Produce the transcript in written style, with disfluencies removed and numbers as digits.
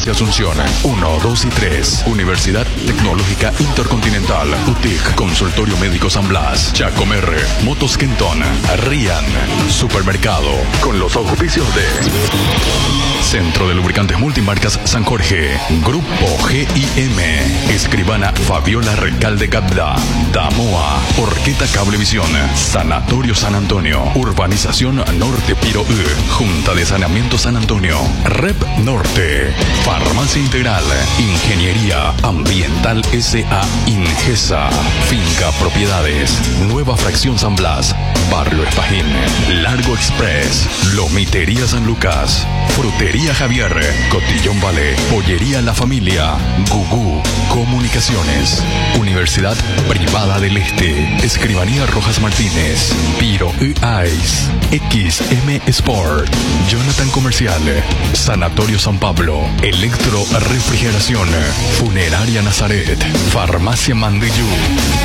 Farmacia Asunción, 1, 2 y 3. Universidad Tecnológica Intercontinental, UTIC, Consultorio Médico San Blas, Chacomer, Motos Kenton, Rian, Supermercado, con los auspicios de Centro de Lubricantes Multimarcas San Jorge, Grupo GIM, Escribana Fabiola Recalde Capda, Damoa, Orqueta Cablevisión, Sanatorio San Antonio, Urbanización Norte Piro U, Junta de Saneamiento San Antonio, Rep Norte, Farmacia Integral, Ingeniería Ambiental S.A. Ingesa, Finca Propiedades, Nueva Fracción San Blas, Barrio Espajín, Largo Express, Lomitería San Lucas, Frutería Javier, Cotillón Vale, Pollería La Familia, Gugú, Comunicaciones, Universidad Privada del Este, Escribanía Rojas Martínez, Piro Ice, XM Sport, Jonathan Comercial, Sanatorio San Pablo, Electro Refrigeración, Funeraria Nazaret, Farmacia Mandiyú.